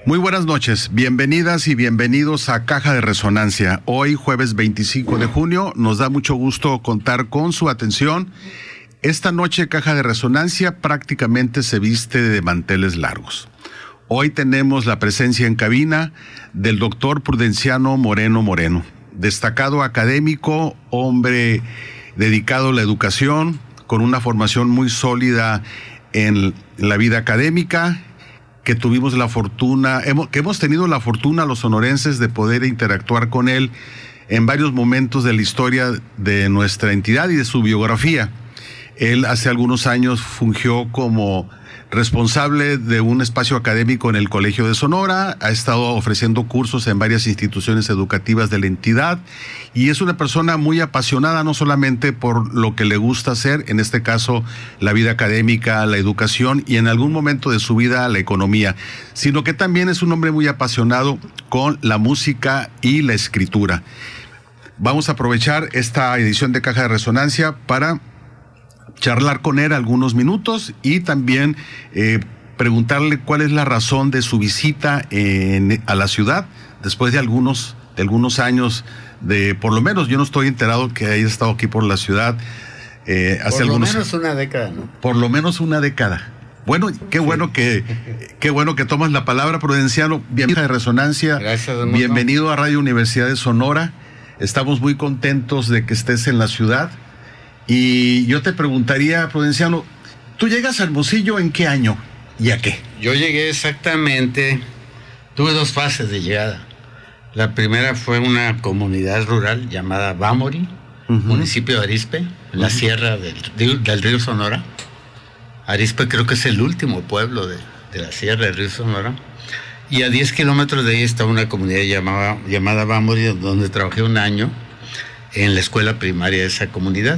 Muy buenas noches, bienvenidas y bienvenidos a Caja de Resonancia. Hoy, jueves 25 de junio, nos da mucho gusto contar con su atención. Esta noche, Caja de Resonancia prácticamente se viste de manteles largos. Hoy tenemos la presencia en cabina del doctor Prudenciano Moreno, destacado académico, hombre dedicado a la educación, con una formación muy sólida en la vida académica, que tuvimos la fortuna, que hemos tenido la fortuna los sonorenses de poder interactuar con él en varios momentos de la historia de nuestra entidad y de su biografía. Él hace algunos años fungió como responsable de un espacio académico en el Colegio de Sonora, ha estado ofreciendo cursos en varias instituciones educativas de la entidad y es una persona muy apasionada no solamente por lo que le gusta hacer, en este caso la vida académica, la educación y en algún momento de su vida la economía, sino que también es un hombre muy apasionado con la música y la escritura. Vamos a aprovechar esta edición de Caja de Resonancia para charlar con él algunos minutos y también preguntarle cuál es la razón de su visita a la ciudad después de algunos años de, por lo menos yo no estoy enterado que haya estado aquí por la ciudad hace algunos años. Por lo menos una década, ¿no? Por lo menos una década. Bueno, qué bueno que tomas la palabra, Prudenciano. Bienvenido a Resonancia. Gracias, bienvenido a Radio Universidad de Sonora. Estamos muy contentos de que estés en la ciudad. Y yo te preguntaría, Prudenciano, ¿tú llegas a Hermosillo en qué año y a qué? Yo llegué exactamente, tuve dos fases de llegada. La primera fue una comunidad rural llamada Bámori, municipio de Arizpe, en la sierra del río Sonora. Arizpe creo que es el último pueblo de la sierra del río Sonora. Y a 10 kilómetros de ahí está una comunidad llamada Bámori, donde trabajé un año en la escuela primaria de esa comunidad.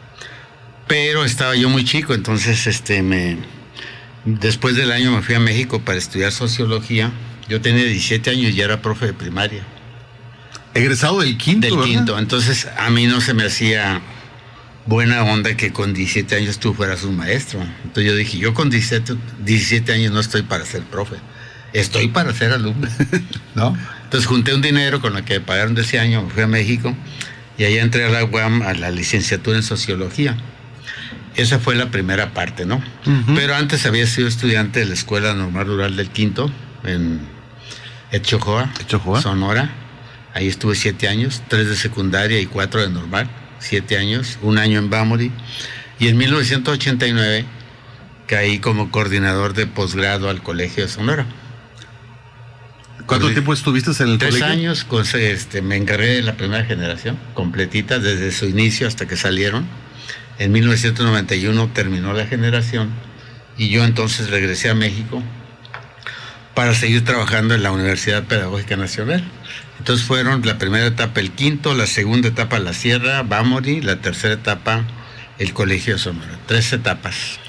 Pero estaba yo muy chico, entonces después del año me fui a México para estudiar sociología. Yo tenía 17 años y ya era profe de primaria. Egresado del quinto, Del ¿verdad? quinto, entonces a mí no se me hacía buena onda que con 17 años tú fueras un maestro. Entonces yo dije, yo con 17 años no estoy para ser profe, estoy para ser alumno, ¿no? Entonces junté un dinero con lo que me pagaron de ese año, me fui a México y allá entré a la UAM a la licenciatura en sociología. Esa fue la primera parte, ¿no? Pero antes había sido estudiante de la Escuela Normal Rural del Quinto, en Etchojoa, Sonora. Ahí estuve 7 años, 3 de secundaria y 4 de normal, 7 años, un año en Bámori. Y en 1989 caí como coordinador de posgrado al Colegio de Sonora. ¿Cuánto tiempo estuviste en el colegio? 3 años, me encargué de la primera generación, completita, desde su inicio hasta que salieron. En 1991 terminó la generación y yo entonces regresé a México para seguir trabajando en la Universidad Pedagógica Nacional. Entonces fueron la primera etapa el quinto, la segunda etapa la Sierra, Bámori, la tercera etapa el Colegio de Sonora. 3 etapas.